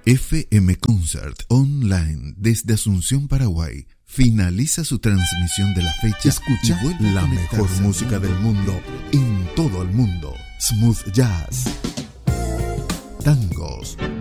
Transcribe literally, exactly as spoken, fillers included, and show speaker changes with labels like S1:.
S1: F M Concert Online desde Asunción, Paraguay, finaliza su transmisión de la fecha. Escucha la mejor música del mundo en todo el mundo. Smooth jazz, tangos,